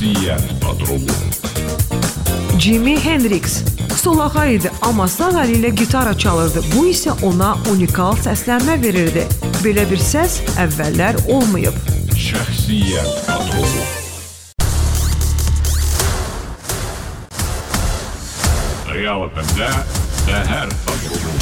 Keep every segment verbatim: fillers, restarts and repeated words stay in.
Şəxsiyyət patronu. Jimi Hendrix solağa idi, amma sağ əli ilə gitara çalırdı. Bu isə ona unikal səslənmə verirdi. Belə bir səs əvvəllər olmayıb. Şəxsiyyət patronu. Real F M-də Səhər patronu.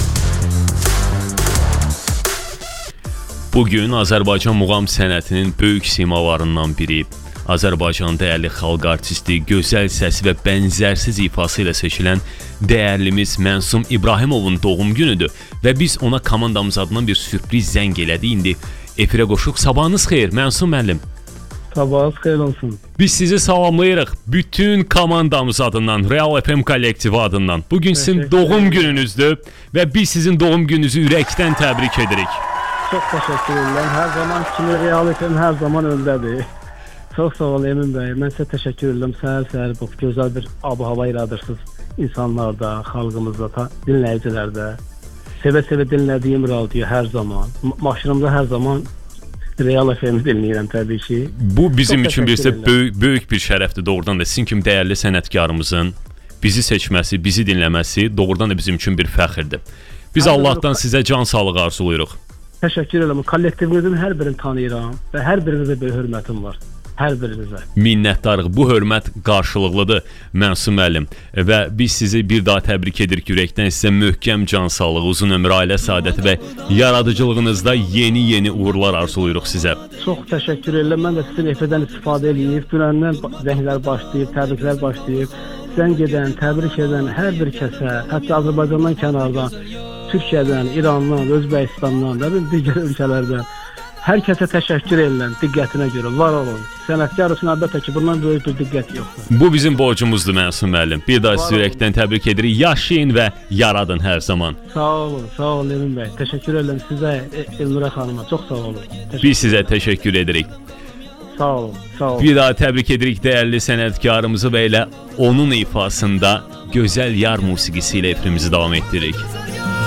Bugün Azərbaycan muğam sənətinin böyük simalarından biri, Azərbaycan dəyərli xalq artisti, gözəl səsi və bənzərsiz ifası ilə seçilən dəyərlimiz Məsum İbrahimovun doğum günüdür və biz ona komandamız adından bir sürpriz zəng elədik. İndi efirə qoşuq. Sabahınız xeyir Məsum müəllim. Sabahınız xeyir olsun. Biz sizi salamlayırıq bütün komandamız adından, Real F M kollektivi adından. Bugün sizin doğum gününüzdür və biz sizin doğum gününüzü ürəkdən təbrik edirik. Çox təşəkkür edirəm. Hər zaman kimi Real F M hər zaman öndədir. Çox sağ ol Emin bəy. Mən sizə təşəkkür edirəm. Səhər-səhər bu gözəl bir ab-hava yaradırsınız insanlarda, xalqımızda, dinləyicilərdə. Sevə-sevə dinlədiyim radio hər zaman, maşınımda hər zaman Real F M-i dinləyirəm təbii ki. Bu bizim Çox üçün bizə böyük, böyük bir şərəfdir doğrudan da. Sizin kimi dəyərli sənətkarımızın bizi seçməsi, bizi dinləməsi doğrudan da bizim üçün bir fəxrdir. Biz hər Allahdan sizə can sağlığı arzulayırıq. Təşəkkür edirəm. Kollektivinizin hər birini tanıyıram və hər birinizə böyük hörmətim var. Hər birinizə. Minnətdarıq. Bu hörmət qarşılıqlıdır Məsum müəllim və biz sizi bir daha təbrik edirik ürəkdən. Sizə möhkəm can sağlığı, uzun ömür, ailə səadəti və yaradıcılığınızda yeni-yeni uğurlar arzulayırıq sizə. Çox təşəkkür edirəm. Mən də sizin efirdən istifadə edib, dünəndən zənglər başlayıb, təbriklər başlayıb, zəng edən, təbrik edən hər bir kəsə, hətta Azərbaycandan kənardan, Türkiyədən, İrandan, Özbəkistandan və digər ölkələrdən hər kəsə təşəkkür edirəm diqqətinə görə. Var olun. Sənətkar üçün əlbəttə ki, bundan böyük bir diqqət yoxdur. Bu bizim borcumuzdur Məsum müəllim. Bir daha sizi ürəkdən təbrik edirik. Yaşayın və yaradın hər zaman. Sağ olun, sağ olun Emin bəy. Təşəkkür edirəm sizə, Elnurə xanıma. Çox sağ olun. Təşəkkür. Biz sizə təşəkkür edirik. Sağ olun, sağ olun. Bir daha təbrik edirik dəyərli sənətkarımızı və elə onun ifasında gözəl yar musiqisi ilə efirimizi davam etdiririk.